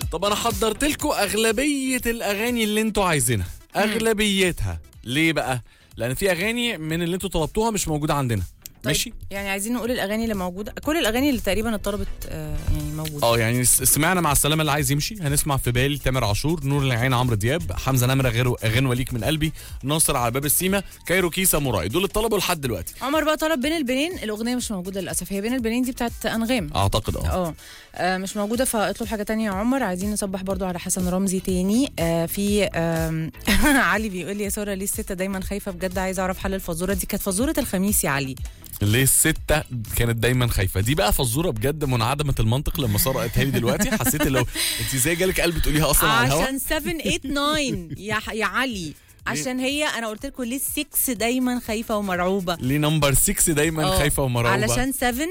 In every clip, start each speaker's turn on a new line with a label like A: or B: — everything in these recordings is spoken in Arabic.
A: طب انا حضرت لكم اغلبيه الاغاني اللي انتوا عايزينها، اغلبيتها. ليه بقى؟ لان في اغاني من اللي انتوا طلبتوها مش موجوده عندنا.
B: طيب
A: ماشي،
B: يعني عايزين نقول الاغاني اللي موجوده، كل الاغاني اللي تقريبا اتطلبت يعني موجوده.
A: يعني سمعنا مع السلامه اللي عايز يمشي، هنسمع في بالي تامر عاشور، نور العين عمرو دياب، حمزه نمره غنوه ليك من قلبي، ناصر على باب السيما، كايروكي ساموراي. دول اتطلبوا لحد دلوقتي.
B: عمر بقى طلب بين البنين، الاغنيه مش موجوده للاسف. هي بين البنين دي بتاعت انغام
A: اعتقد
B: مش موجوده، فاطلب حاجه تانية يا عمر. عايزين نصبح برضو على حسن رمزي تاني. في علي بيقول لي يا ساره ليه الستة دايما خايفه؟ بجد عايزه اعرف حل الفزوره دي، كانت فزوره الخميس يا علي.
A: ليه الستة كانت دايما خايفة؟ دي بقى فزورة بجد منعدمة المنطق. لما سارة قالتها لي دلوقتي حسيت لو انت زي جالك قلب تقوليها اصلا على الهوا.
B: عشان 789 يا علي، عشان هي انا قلت لكم ليه 6 دايما خايفه ومرعوبه.
A: ليه نمبر 6 دايما خايفة ومرعوبة؟
B: علشان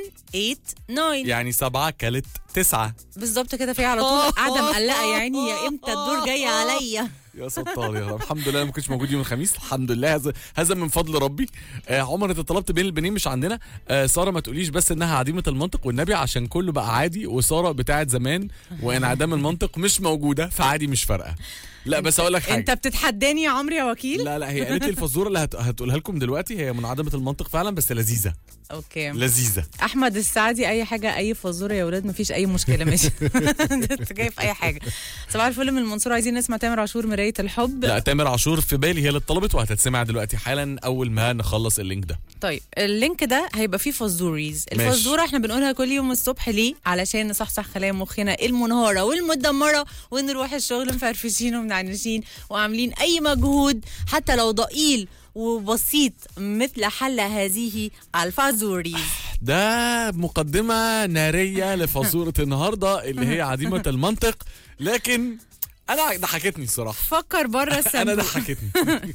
B: 789
A: يعني 7 كلت 9
B: بالظبط كده. فيها على طول قاعده مقلقه يا عيني، يا امتى الدور جاي عليا.
A: يا ستار يا رب. الحمد لله ما كنتش موجود يوم الخميس، الحمد لله، هذا من فضل ربي. عمر انت طلبت بين البنين مش عندنا. ساره ما تقوليش بس انها عديمه المنطق والنبي، عشان كله بقى عادي، وساره بتاعت زمان وانعدام المنطق مش موجوده، فعادي مش فارقه. لا بس اقول لك حاجه،
B: انت بتتحداني يا عمرو يا وكيل.
A: لا هي قالت لي الفزوره اللي هتقولها لكم دلوقتي هي منعدمه المنطق فعلا، بس لذيذه.
B: اوكي
A: لذيذه.
B: احمد السعدي اي حاجه اي فزوره يا ولاد مفيش اي مشكله ماشي. انت جاي في اي حاجه. صباح الفل من المنصوره، عايزين نسمع تامر عاشور مرايه الحب.
A: لا تامر عاشور في بالي هي اللي اتطلبت وهتتسمع دلوقتي حالا اول ما نخلص اللينك ده.
B: طيب اللينك ده هيبقى فيه فزوريز. الفزوره احنا بنقولها كل يوم الصبح ليه؟ علشان نصحصح خلايا مخنا المنهاره والمدمره ونروح الشغل مفرفشين ومنعنشين وعاملين اي مجهود حتى لو ضئيل وبسيط مثل حل هذه الفازوريز.
A: ده مقدمة نارية لفزورة النهاردة اللي هي عديمة المنطق، لكن أنا ضحكتني الصراحة.
B: فكر بره الصندوق.
A: أنا ضحكتني.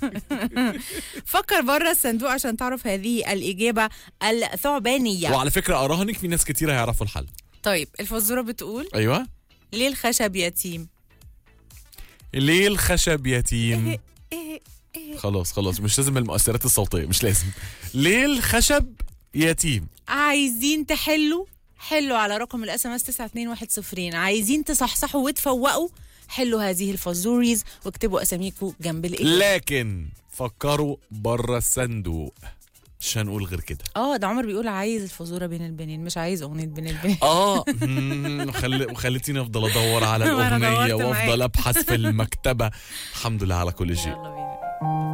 B: فكر بره الصندوق عشان تعرف هذه الإجابة الثعبانية.
A: وعلى فكرة أراهنك في ناس كتير هيعرفوا الحل.
B: طيب الفزورة بتقول
A: أيوة.
B: ليه الخشب يتيم؟
A: ليه الخشب يتيم؟ خلاص مش لازم المؤثرات الصوتية، مش لازم. ليه الخشب يتيم؟
B: عايزين حلوا على رقم الاس ام اس 92110. عايزين تصحصحوا وتفوقوا، حلوا هذه الفزوريز واكتبوا اساميكم جنب الاجابه،
A: لكن فكروا بره الصندوق، مش هنقول غير كده.
B: ده عمر بيقول عايز الفزوره بين البنين، مش عايز اغنيه بين البنين.
A: وخليتيني افضل ادور على الاغنيه وافضل ابحث في المكتبه. الحمد لله على كل شيء.